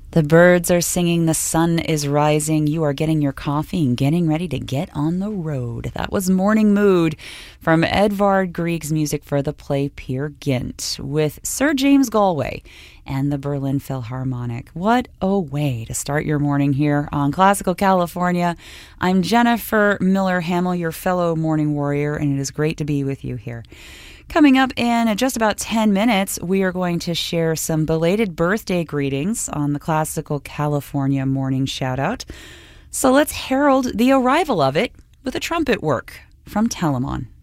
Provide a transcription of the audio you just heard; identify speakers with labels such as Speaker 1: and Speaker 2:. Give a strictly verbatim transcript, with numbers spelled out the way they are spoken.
Speaker 1: The birds are singing, the sun is rising, you are getting your coffee and getting ready to get on the road. That was Morning Mood from Edvard Grieg's music for the play Peer Gynt with Sir James Galway and the Berlin Philharmonic. What a way to start your morning here on Classical California. I'm Jennifer Miller Hamill, your fellow morning warrior, and it is great to be with you here. Coming up in just about ten minutes, we are going to share some belated birthday greetings on the Classical California Morning Shoutout. So let's herald the arrival of it with a trumpet work from Telemann.